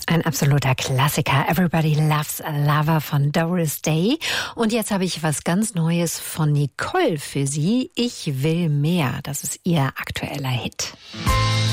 Ein absoluter Klassiker. Everybody Loves a Lover von Doris Day. Und jetzt habe ich was ganz Neues von Nicole für Sie. Ich will mehr. Das ist ihr aktueller Hit.